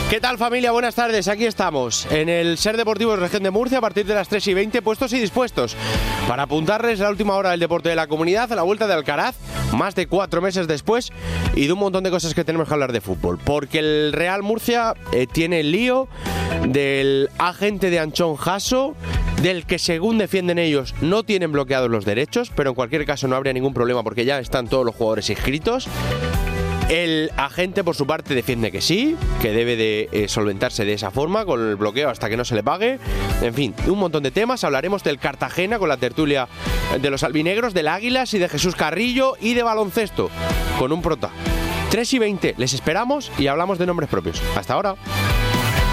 ¿Qué tal, familia? Buenas tardes, aquí estamos en el Ser Deportivo de Región de Murcia a partir de las 3:20, puestos y dispuestos para apuntarles la última hora del deporte de la comunidad a la vuelta de Alcaraz, más de 4 meses después, y de un montón de cosas que tenemos que hablar de fútbol, porque el Real Murcia tiene el lío del agente de Anchón Jasso, del que, según defienden ellos, no tienen bloqueados los derechos, pero en cualquier caso no habría ningún problema porque ya están todos los jugadores inscritos. El agente, por su parte, defiende que sí, que debe de solventarse de esa forma, con el bloqueo hasta que no se le pague. En fin, un montón de temas. Hablaremos del Cartagena con la tertulia de los albinegros, del Águilas y de Jesús Carrillo, y de baloncesto con un prota. 3:20, les esperamos y hablamos de nombres propios. Hasta ahora.